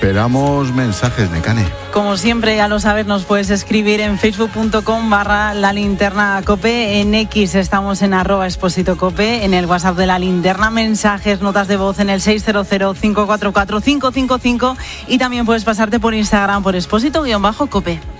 Esperamos mensajes, Nekane. Como siempre, ya lo sabes, nos puedes escribir en facebook.com/lalinternacope. En X estamos en @expositocope. En el WhatsApp de La Linterna, mensajes, notas de voz en el 600-544-555. Y también puedes pasarte por Instagram por expósito-cope.